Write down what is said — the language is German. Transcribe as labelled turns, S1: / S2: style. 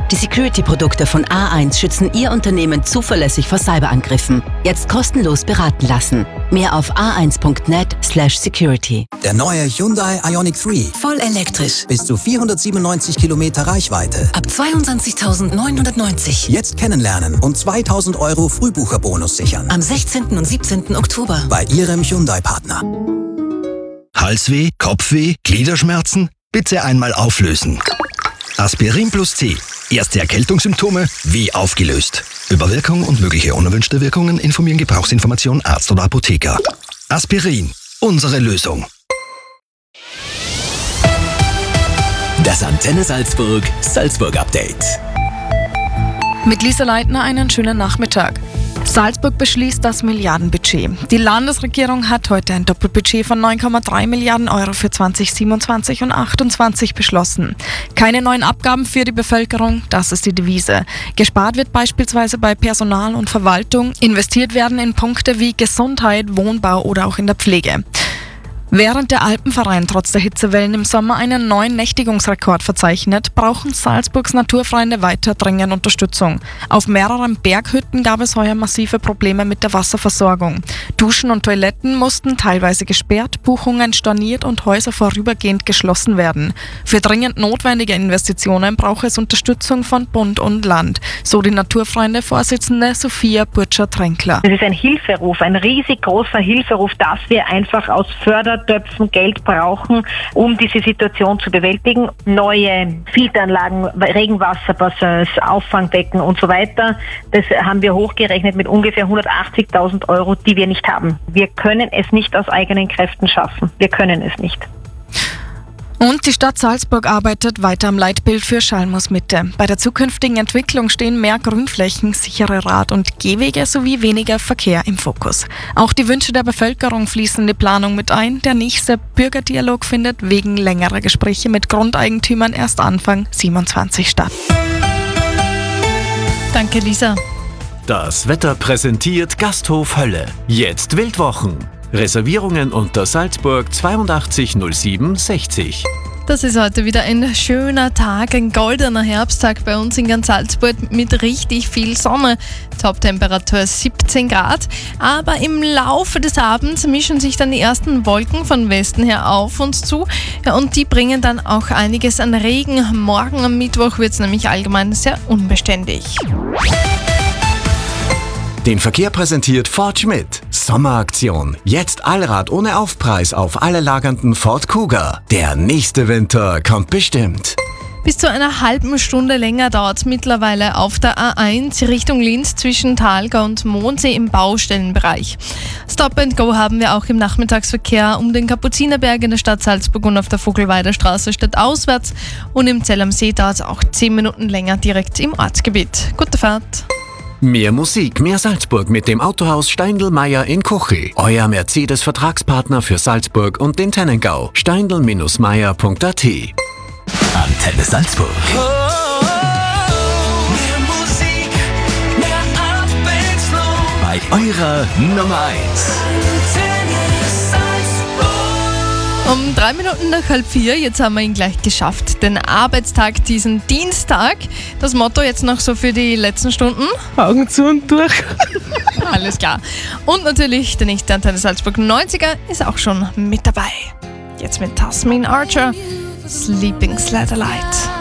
S1: Die Security-Produkte von A1 schützen Ihr Unternehmen zuverlässig vor Cyberangriffen. Jetzt kostenlos beraten lassen. Mehr auf a1.net/security.
S2: Der neue Hyundai Ioniq 3.
S3: Voll elektrisch.
S2: Bis zu 497 Kilometer Reichweite.
S3: Ab 22.990.
S2: Jetzt kennenlernen und 2.000 € Frühbucherbonus sichern.
S3: Am 16. und 17. Oktober.
S2: Bei Ihrem Hyundai-Partner.
S4: Halsweh, Kopfweh, Gliederschmerzen? Bitte einmal auflösen. Aspirin plus C. Erste Erkältungssymptome wie aufgelöst. Über Wirkung und mögliche unerwünschte Wirkungen informieren Gebrauchsinformation Arzt oder Apotheker. Aspirin, unsere Lösung.
S5: Das Antenne Salzburg Update.
S6: Mit Lisa Leitner einen schönen Nachmittag. Salzburg beschließt das Milliardenbudget. Die Landesregierung hat heute ein Doppelbudget von 9,3 Milliarden € für 2027 und 2028 beschlossen. Keine neuen Abgaben für die Bevölkerung, das ist die Devise. Gespart wird beispielsweise bei Personal und Verwaltung, investiert werden in Punkte wie Gesundheit, Wohnbau oder auch in der Pflege. Während der Alpenverein trotz der Hitzewellen im Sommer einen neuen Nächtigungsrekord verzeichnet, brauchen Salzburgs Naturfreunde weiter dringend Unterstützung. Auf mehreren Berghütten gab es heuer massive Probleme mit der Wasserversorgung. Duschen und Toiletten mussten teilweise gesperrt, Buchungen storniert und Häuser vorübergehend geschlossen werden. Für dringend notwendige Investitionen braucht es Unterstützung von Bund und Land, so die Naturfreunde-Vorsitzende Sophia Burtscher-Tränkler.
S7: Es ist ein Hilferuf, ein riesig großer Hilferuf, dass wir einfach aus Fördertöpfen Geld brauchen, um diese Situation zu bewältigen. Neue Filteranlagen, Regenwasserbassins, Auffangbecken und so weiter. Das haben wir hochgerechnet mit ungefähr 180.000 €, die wir nicht haben. Wir können es nicht aus eigenen Kräften schaffen. Wir können es nicht.
S6: Und die Stadt Salzburg arbeitet weiter am Leitbild für Schalmusmitte. Bei der zukünftigen Entwicklung stehen mehr Grünflächen, sichere Rad- und Gehwege sowie weniger Verkehr im Fokus. Auch die Wünsche der Bevölkerung fließen in die Planung mit ein. Der nächste Bürgerdialog findet wegen längerer Gespräche mit Grundeigentümern erst Anfang 27 statt.
S8: Danke, Lisa.
S5: Das Wetter präsentiert Gasthof Hölle. Jetzt Wildwochen. Reservierungen unter Salzburg 82 07 60.
S8: Das ist heute wieder ein schöner Tag, ein goldener Herbsttag bei uns in ganz Salzburg mit richtig viel Sonne. Toptemperatur 17 Grad. Aber im Laufe des Abends mischen sich dann die ersten Wolken von Westen her auf uns zu. Ja, und die bringen dann auch einiges an Regen. Morgen am Mittwoch wird es nämlich allgemein sehr unbeständig.
S5: Den Verkehr präsentiert Ford Schmidt. Sommeraktion. Jetzt Allrad ohne Aufpreis auf alle lagernden Ford Kuga. Der nächste Winter kommt bestimmt.
S8: Bis zu einer halben Stunde länger dauert es mittlerweile auf der A1 Richtung Linz zwischen Thalgau und Mondsee im Baustellenbereich. Stop and Go haben wir auch im Nachmittagsverkehr um den Kapuzinerberg in der Stadt Salzburg und auf der Vogelweider Straße stadtauswärts. Und im Zell am See dauert es auch 10 Minuten länger direkt im Ortsgebiet. Gute Fahrt!
S5: Mehr Musik, mehr Salzburg mit dem Autohaus Steindl-Meyer in Kochi. Euer Mercedes-Vertragspartner für Salzburg und den Tennengau. steindl-meyer.at.
S4: Antenne Salzburg.
S9: Mehr Musik, mehr Abwechslung.
S4: Bei eurer Nummer 1.
S8: Um 3 Minuten nach 3:30, jetzt haben wir ihn gleich geschafft. Den Arbeitstag diesen Dienstag. Das Motto jetzt noch so für die letzten Stunden?
S10: Augen zu und durch.
S8: Alles klar. Und natürlich der nächste Antenne Salzburg 90er ist auch schon mit dabei. Jetzt mit Tasmin Archer, Sleeping Satellite.